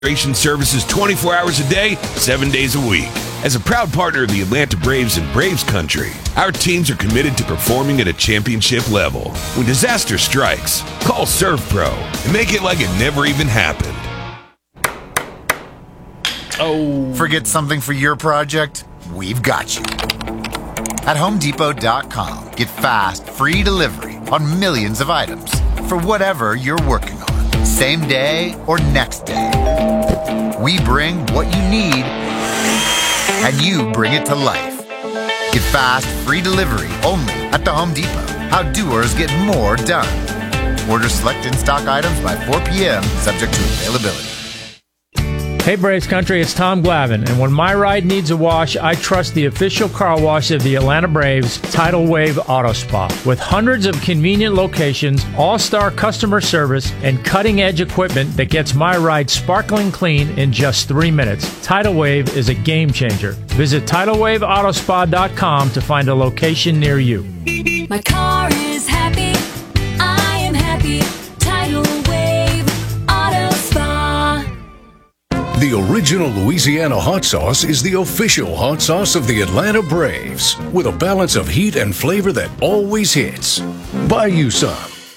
Services 24 hours a day, 7 days a week. As a proud partner of the Atlanta Braves and Braves Country, our teams are committed to performing at a championship level. When disaster strikes, call ServPro and make it like it never even happened. Oh. Forget something for your project? We've got you. At HomeDepot.com, get fast, free delivery on millions of items for whatever you're working on, same day or next day. We bring what you need, and you bring it to life. Get fast, free delivery only at the Home Depot. How doers get more done. Order select in-stock items by 4 p.m., subject to availability. Hey Braves Country, it's Tom Glavine, and when my ride needs a wash, I trust the official car wash of the Atlanta Braves, Tidal Wave Auto Spa. With hundreds of convenient locations, all-star customer service, and cutting-edge equipment that gets my ride sparkling clean in just 3 minutes, Tidal Wave is a game changer. Visit TidalWaveAutoSpa.com to find a location near you. My car is happy, I am happy, Tidal Wave Auto Spa. The original Louisiana hot sauce is the official hot sauce of the Atlanta Braves, with a balance of heat and flavor that always hits. Buy you some.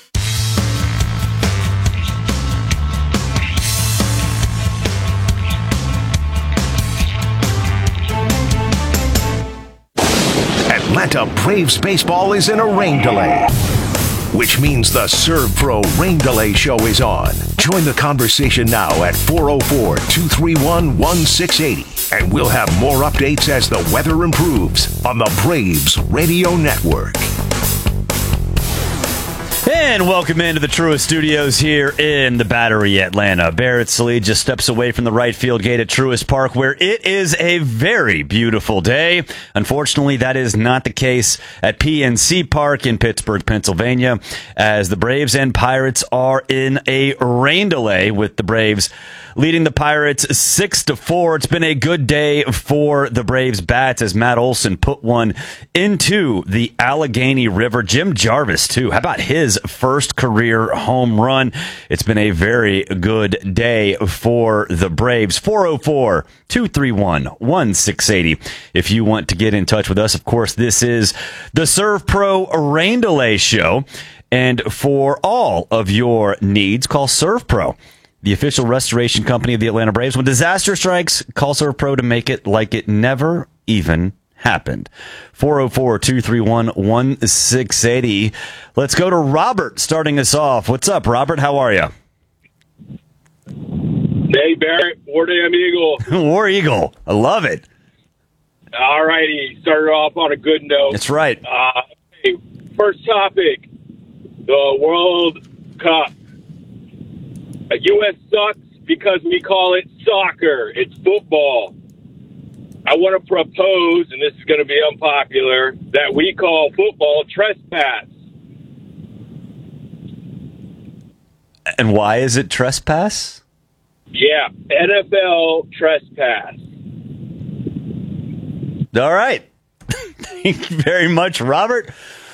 Atlanta Braves baseball is in a rain delay, which means the ServPro Rain Delay Show is on. Join the conversation now at 404-231-1680, and we'll have more updates as the weather improves on the Braves Radio Network. And welcome into the Truist Studios here in the Battery, Atlanta. Barrett Sallee just steps away from the right field gate at Truist Park, where it is a very beautiful day. Unfortunately, that is not the case at PNC Park in Pittsburgh, Pennsylvania, as the Braves and Pirates are in a rain delay, with the Braves leading the Pirates 6-4. It's been a good day for the Braves bats as Matt Olson put one into the Allegheny River. Jim Jarvis, too. How about his first career home run? It's been a very good day for the Braves. 404-231-1680. If you want to get in touch with us, of course, this is the ServPro Rain Delay Show. And for all of your needs, call ServPro, the official restoration company of the Atlanta Braves. When disaster strikes, call ServPro to make it like it never even happened. 404-231-1680. Let's go to Robert starting us off. What's up, Robert? How are you? Hey, Barrett. War Damn Eagle. War Eagle. I love it. All righty. Started off on a good note. That's right. Hey, first topic, the World Cup. U.S. sucks because we call it soccer. It's football. I want to propose, and this is going to be unpopular, that we call football trespass. And why is it trespass? Yeah, NFL trespass. All right. Thank you very much, Robert.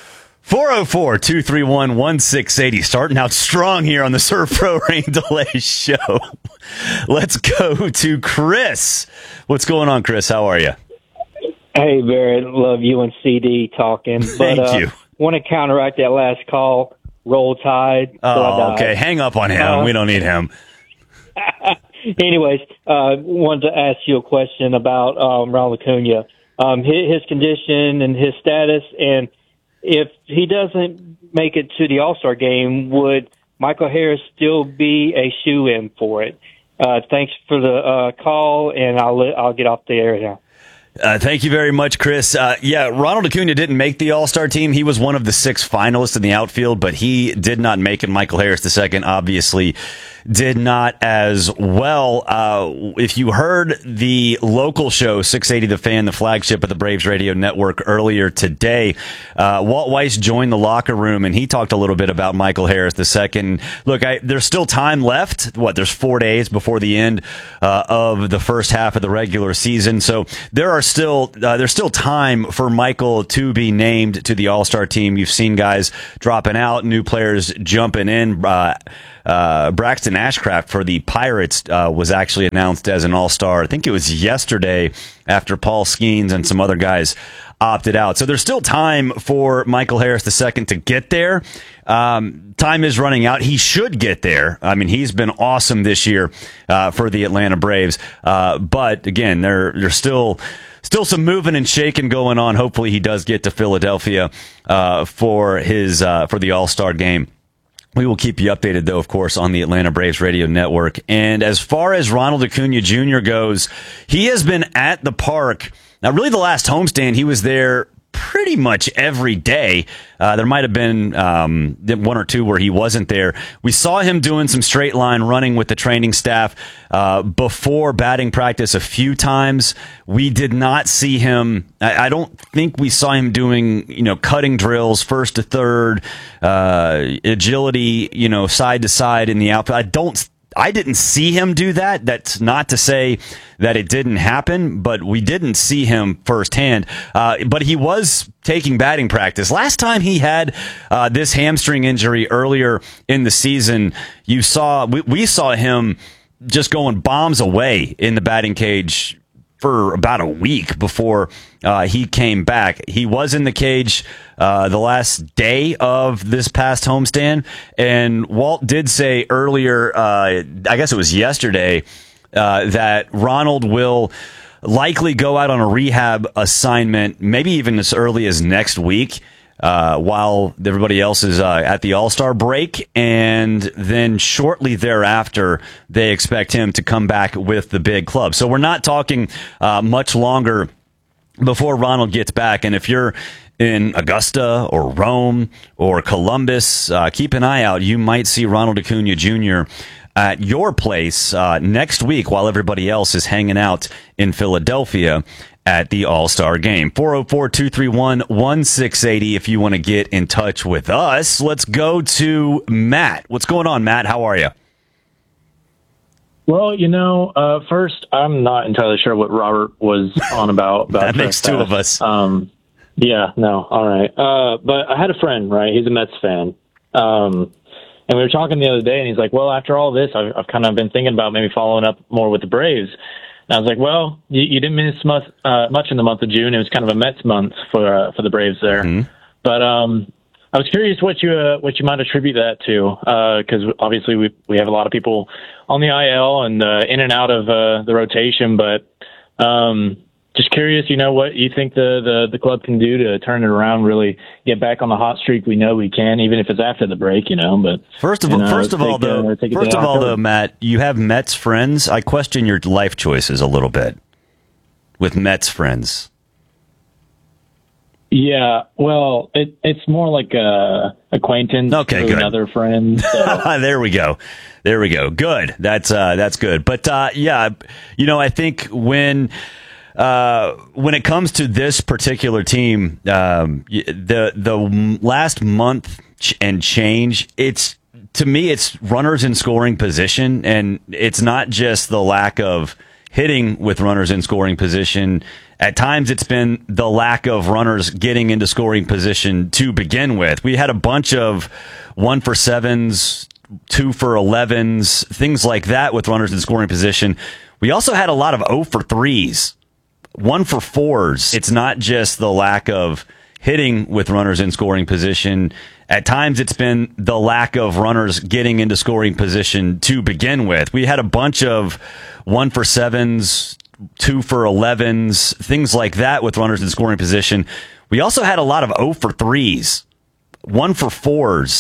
404-231-1680. Starting out strong here on the ServPro Rain Delay Show. Let's go to Chris. What's going on, Chris? How are you? Hey, Barrett. Love you and CD talking. Thank you. Want to counteract that last call. Roll Tide. Oh, okay. Hang up on him. We don't need him. Anyways, wanted to ask you a question about Ronald Acuna. His condition and his status, and if he doesn't make it to the All-Star game, would Michael Harris still be a shoo-in for it? Thanks for the call, and I'll get off the air now. Thank you very much, Chris. Ronald Acuna didn't make the All-Star team. He was one of the 6 finalists in the outfield, but he did not make it. Michael Harris II obviously did not as well. If you heard the local show, 680 The Fan, the flagship of the Braves Radio Network, earlier today, Walt Weiss joined the locker room, and he talked a little bit about Michael Harris II. Look, there's still time left. There's 4 days before the end of the first half of the regular season. So there's still time for Michael to be named to the All-Star team. You've seen guys dropping out, new players jumping in. Braxton Ashcraft for the Pirates was actually announced as an All-Star. I think it was yesterday after Paul Skeens and some other guys opted out. So there's still time for Michael Harris II to get there. Time is running out. He should get there. I mean, he's been awesome this year for the Atlanta Braves. But again, there's still some moving and shaking going on. Hopefully he does get to Philadelphia for the All-Star game. We will keep you updated, though, of course, on the Atlanta Braves radio network. And as far as Ronald Acuna Jr. goes, he has been at the park. Now, really, the last homestand, he was there pretty much every day. There might have been one or two where he wasn't there. We saw him doing some straight line running with the training staff before batting practice a few times. We did not see him. I don't think we saw him doing, cutting drills, first to third, agility, side to side in the outfield. I didn't see him do that. That's not to say that it didn't happen, but we didn't see him firsthand. But he was taking batting practice. Last time he had this hamstring injury earlier in the season, we saw him just going bombs away in the batting cage for about a week before he came back. He was in the cage the last day of this past homestand, and Walt did say earlier, I guess it was yesterday, that Ronald will likely go out on a rehab assignment, maybe even as early as next week, while everybody else is at the All-Star break, and then shortly thereafter, they expect him to come back with the big club. So we're not talking much longer before Ronald gets back, and if you're in Augusta or Rome or Columbus, keep an eye out. You might see Ronald Acuna Jr. at your place next week while everybody else is hanging out in Philadelphia at the All-Star game. 404-231-1680 if you want to get in touch with us. Let's go to Matt. What's going on, Matt? How are you? Well, first, I'm not entirely sure what Robert was on about that makes two of us. All right. But I had a friend, right? He's a Mets fan. And we were talking the other day, and he's like, well, after all this, I've kind of been thinking about maybe following up more with the Braves. And I was like, well, you didn't miss much in the month of June. It was kind of a Mets month for the Braves there. Mm-hmm. But I was curious what you might attribute that to, because obviously we have a lot of people on the IL and in and out of the rotation. But just curious, what you think the club can do to turn it around, really get back on the hot streak. We know we can, even if it's after the break, But first of all, though, Matt, you have Mets friends. I question your life choices a little bit with Mets friends. Yeah, well, it's more like a acquaintance to another friend. So. There we go. Good. That's good. But I think when it comes to this particular team, the last month and change, to me it's runners in scoring position, and it's not just the lack of hitting with runners in scoring position. At times, it's been the lack of runners getting into scoring position to begin with. We had a bunch of 1-for-7s, 2-for-11s, things like that with runners in scoring position. We also had a lot of 0-for-3s, 1-for-4s. It's not just the lack of hitting with runners in scoring position. At times, it's been the lack of runners getting into scoring position to begin with. We had a bunch of 1-for-7s, 2-for-11s, things like that with runners in scoring position. We also had a lot of 0-for-3s, 1-for-4s.